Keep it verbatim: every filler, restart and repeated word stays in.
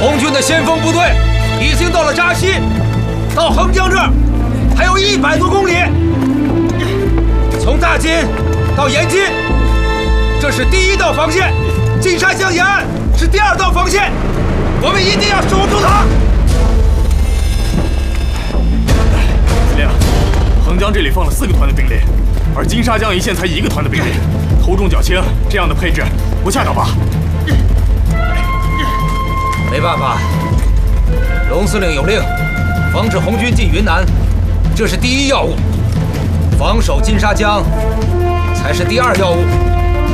红军的先锋部队已经到了扎西，到横江这儿还有一百多公里。从大金到延津，这是第一道防线；金沙江沿岸是第二道防线。我们一定要守住它。 司令，横江这里放了四个团的兵力，而金沙江一线才一个团的兵力，头重脚轻，这样的配置不恰当吧？ 没办法，龙司令有令，防止红军进云南，这是第一要务；防守金沙江才是第二要务。